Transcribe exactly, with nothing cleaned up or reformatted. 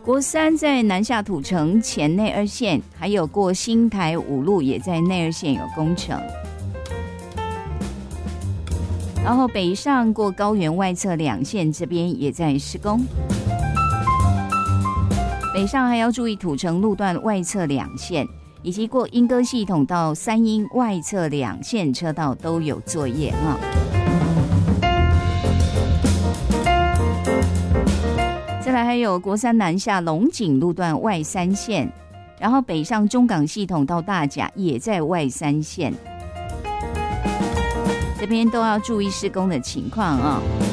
国三在南下土城前内二线，还有过新台五路也在内二线有工程。然后北上过高原外侧两线这边也在施工。北上还要注意土城路段外侧两线，以及过莺歌系统到三鶯外侧两线车道都有作业啊。再来还有国三南下龙井路段外三线，然后北上中港系统到大甲也在外三线，这边都要注意施工的情况啊。